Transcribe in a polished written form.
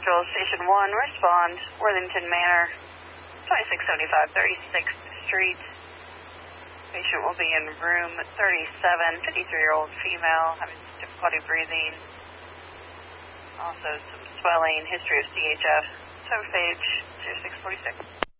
Drill Station 1, respond, Worthington Manor, 2675 36th Street. Patient will be in room 37, 53-year-old female, having difficulty breathing. Also some swelling, history of CHF, SOFAGE 2646.